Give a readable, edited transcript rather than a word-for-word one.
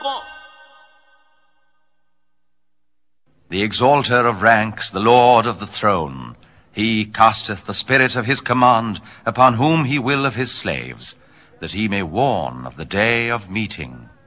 The exalter of ranks, the lord of the throne, he casteth the spirit of his command upon whom he will of his slaves, that he may warn of the day of meeting.